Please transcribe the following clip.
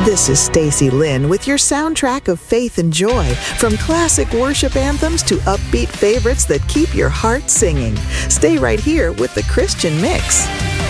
This is Stacy Lynn with your soundtrack of faith and joy, from classic worship anthems to upbeat favorites that keep your heart singing. Stay right here with the Christian Mix.